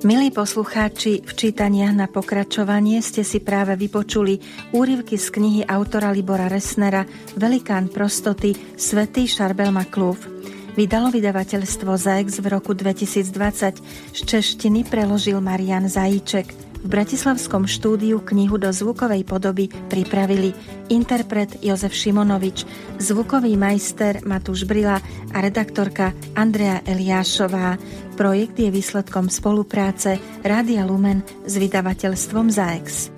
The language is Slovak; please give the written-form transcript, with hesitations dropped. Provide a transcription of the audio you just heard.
Milí poslucháči, v čítaniach na pokračovanie ste si práve vypočuli úryvky z knihy autora Libora Resnera Velikán prostoty Svätý Šarbel Maklúf. Vydalo vydavateľstvo ZAEX v roku 2020, z češtiny preložil Marián Zajíček. V bratislavskom štúdiu knihu do zvukovej podoby pripravili interpret Jozef Šimonovič, zvukový majster Matúš Brila a redaktorka Andrea Eliášová. Projekt je výsledkom spolupráce Rádia Lumen s vydavateľstvom ZAEX.